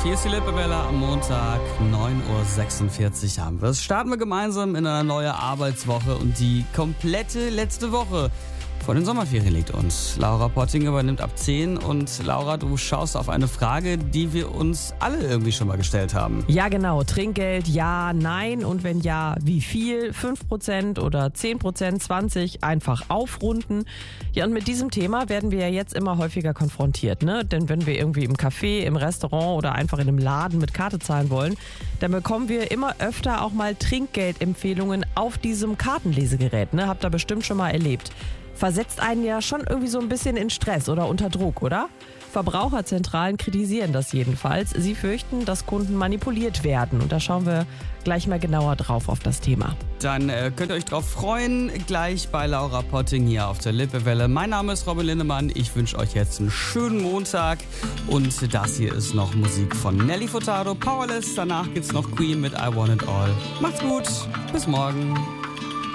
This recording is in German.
Hier ist die Lippewelle am Montag, 9.46 Uhr haben wir es. Starten wir gemeinsam in eine neue Arbeitswoche und die komplette letzte Woche vor den Sommerferien liegt uns. Laura Potting übernimmt ab 10 und Laura, du schaust auf eine Frage, die wir uns alle irgendwie schon mal gestellt haben. Ja, genau. Trinkgeld, ja, nein und wenn ja, wie viel? 5% oder 10%, 20%, einfach aufrunden. Ja, und mit diesem Thema werden wir ja jetzt immer häufiger konfrontiert, ne? Denn wenn wir irgendwie im Café, im Restaurant oder einfach in einem Laden mit Karte zahlen wollen, dann bekommen wir immer öfter auch mal Trinkgeldempfehlungen auf diesem Kartenlesegerät, ne? Habt ihr bestimmt schon mal erlebt. Versetzt einen ja schon irgendwie so ein bisschen in Stress oder unter Druck, oder? Verbraucherzentralen kritisieren das jedenfalls. Sie fürchten, dass Kunden manipuliert werden. Und da schauen wir gleich mal genauer drauf auf das Thema. Dann könnt ihr euch drauf freuen, gleich bei Laura Potting hier auf der Lippewelle. Mein Name ist Robin Lindemann. Ich wünsche euch jetzt einen schönen Montag. Und das hier ist noch Musik von Nelly Furtado, Powerless. Danach gibt's noch Queen mit I Want It All. Macht's gut. Bis morgen.